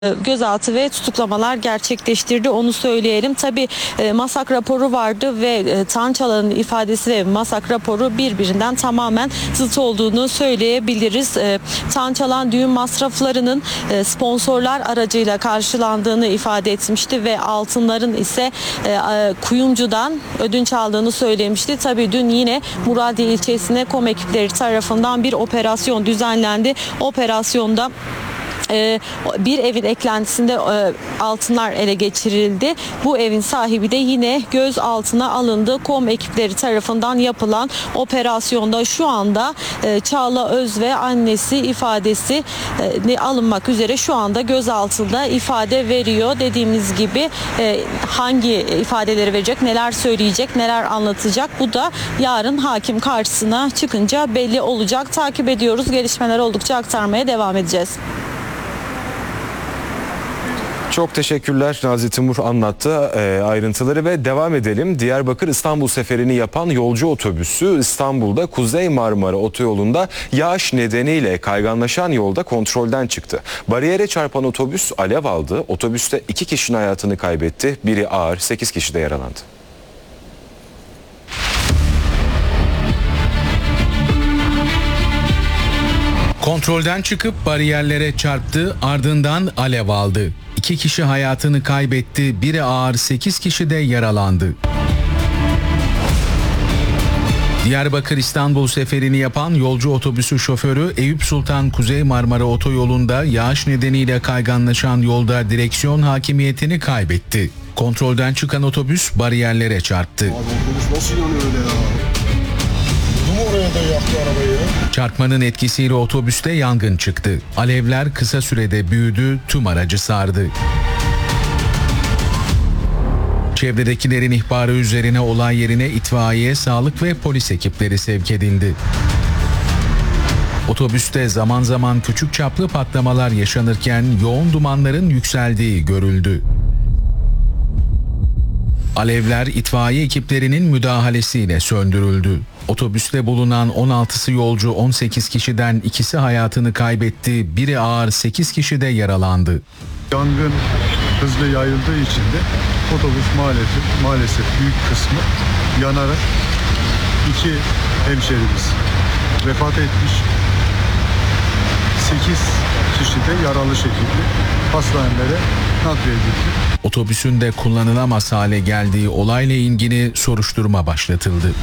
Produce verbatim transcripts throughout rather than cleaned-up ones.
gözaltı ve tutuklamalar gerçekleştirdi, onu söyleyelim. Tabii e, masak raporu vardı ve e, Tançalan'ın ifadesi ve masak raporu birbirinden tamamen zıt olduğunu söyleyebiliriz. E, Tançalan düğün masraflarının e, sponsorlar aracıyla karşılandığını ifade etmişti ve altınların ise e, e, kuyumcudan ödünç aldığını söylemişti. Tabii dün yine Muradiye ilçesine KOM ekipleri tarafından bir operasyon düzenlendi. Operasyonda bir evin eklentisinde altınlar ele geçirildi. Bu evin sahibi de yine gözaltına alındı. KOM ekipleri tarafından yapılan operasyonda şu anda Çağla Öz ve annesi ifadesi alınmak üzere şu anda gözaltında ifade veriyor. Dediğimiz gibi hangi ifadeleri verecek, neler söyleyecek, neler anlatacak, bu da yarın hakim karşısına çıkınca belli olacak. Takip ediyoruz. Gelişmeler oldukça aktarmaya devam edeceğiz. Çok teşekkürler. Nazi Timur anlattı e, ayrıntıları ve devam edelim. Diyarbakır İstanbul seferini yapan yolcu otobüsü İstanbul'da Kuzey Marmara Otoyolu'nda yağış nedeniyle kayganlaşan yolda kontrolden çıktı. Bariyere çarpan otobüs alev aldı. Otobüste iki kişinin hayatını kaybetti. Biri ağır, sekiz kişi de yaralandı. Kontrolden çıkıp bariyerlere çarptı, ardından alev aldı. İki kişi hayatını kaybetti, biri ağır, sekiz kişi de yaralandı. Diyarbakır İstanbul seferini yapan yolcu otobüsü şoförü Eyüp Sultan Kuzey Marmara Otoyolu'nda yağış nedeniyle kayganlaşan yolda direksiyon hakimiyetini kaybetti. Kontrolden çıkan otobüs bariyerlere çarptı. Abi otobüs nasıl yanıyor öyle ya? Oraya da yaktı arabayı. Çarpmanın etkisiyle otobüste yangın çıktı. Alevler kısa sürede büyüdü, tüm aracı sardı. Çevredekilerin ihbarı üzerine olay yerine itfaiye, sağlık ve polis ekipleri sevk edildi. Otobüste zaman zaman küçük çaplı patlamalar yaşanırken yoğun dumanların yükseldiği görüldü. Alevler itfaiye ekiplerinin müdahalesiyle söndürüldü. Otobüste bulunan on altısı yolcu, on sekiz kişiden ikisi hayatını kaybetti, biri ağır, sekiz kişi de yaralandı. Yangın hızlı yayıldığı için de otobüs maalesef maalesef büyük kısmı yanarak iki hemşerimiz vefat etmiş. sekiz kişi de yaralı şekilde hastanelere nakledildi. Otobüsün de kullanılamaz hale geldiği olayla ilgili soruşturma başlatıldı.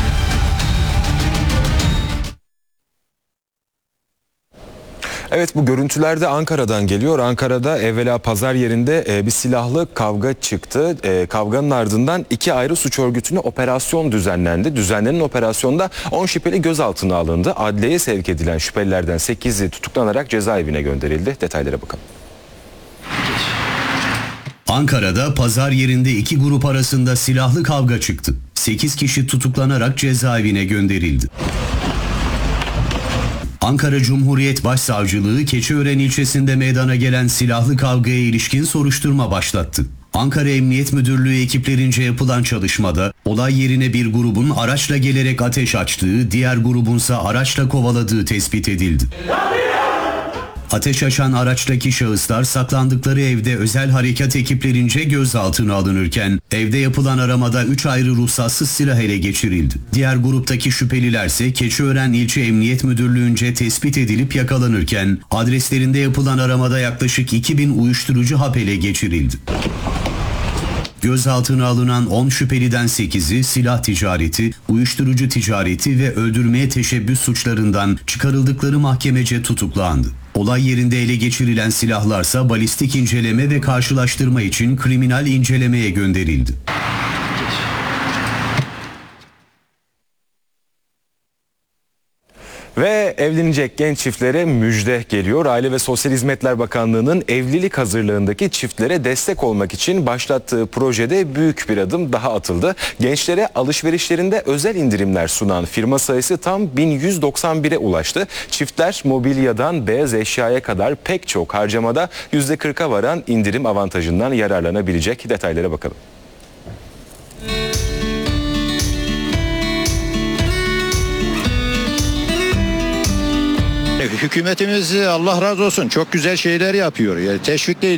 Evet, bu görüntülerde Ankara'dan geliyor. Ankara'da evvela pazar yerinde bir silahlı kavga çıktı. Kavganın ardından iki ayrı suç örgütüne operasyon düzenlendi. Düzenlenen operasyonda on şüpheli gözaltına alındı. Adliyeye sevk edilen şüphelilerden sekizi tutuklanarak cezaevine gönderildi. Detaylara bakalım. Ankara'da pazar yerinde iki grup arasında silahlı kavga çıktı. sekiz kişi tutuklanarak cezaevine gönderildi. Ankara Cumhuriyet Başsavcılığı Keçiören ilçesinde meydana gelen silahlı kavgaya ilişkin soruşturma başlattı. Ankara Emniyet Müdürlüğü ekiplerince yapılan çalışmada olay yerine bir grubun araçla gelerek ateş açtığı, diğer grubunsa araçla kovaladığı tespit edildi. Ateş açan araçtaki şahıslar saklandıkları evde özel harekat ekiplerince gözaltına alınırken evde yapılan aramada üç ayrı ruhsatsız silah ele geçirildi. Diğer gruptaki şüphelilerse Keçiören İlçe Emniyet Müdürlüğü'nce tespit edilip yakalanırken adreslerinde yapılan aramada yaklaşık iki bin uyuşturucu hap ele geçirildi. Gözaltına alınan on şüpheliden sekizi silah ticareti, uyuşturucu ticareti ve öldürmeye teşebbüs suçlarından çıkarıldıkları mahkemece tutuklandı. Olay yerinde ele geçirilen silahlarsa balistik inceleme ve karşılaştırma için kriminal incelemeye gönderildi. Ve evlenecek genç çiftlere müjde geliyor. Aile ve Sosyal Hizmetler Bakanlığı'nın evlilik hazırlığındaki çiftlere destek olmak için başlattığı projede büyük bir adım daha atıldı. Gençlere alışverişlerinde özel indirimler sunan firma sayısı tam bin yüz doksan bire ulaştı. Çiftler mobilyadan beyaz eşyaya kadar pek çok harcamada yüzde kırka varan indirim avantajından yararlanabilecek. Detaylara bakalım. Evet, hükümetimiz Allah razı olsun çok güzel şeyler yapıyor. Yani teşvik de